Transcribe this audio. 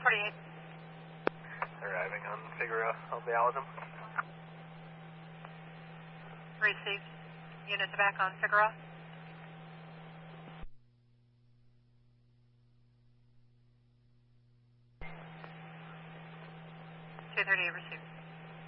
48. Arriving on Figueroa. I'll be out with him. Received. Units back on Figueroa. 238 received.